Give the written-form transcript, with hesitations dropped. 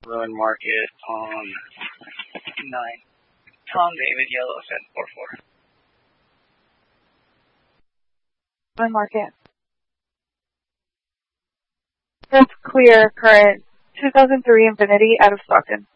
Ruin Market on 9. Tom David, yellow, 744. Ruin Market. That's clear, current. 2003 Infiniti out of Stockton.